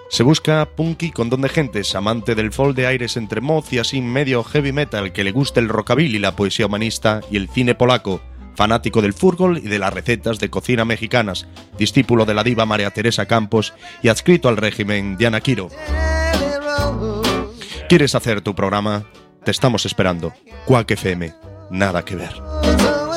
Se busca punky con don de gentes, amante del folk de aires entre moz y así medio heavy metal, que le guste el rockabilly, la poesía humanista y el cine polaco, fanático del fútbol y de las recetas de cocina mexicanas, discípulo de la diva María Teresa Campos y adscrito al régimen de Ana Quiro. ¿Quieres hacer tu programa? Te estamos esperando. Quack FM, nada que ver.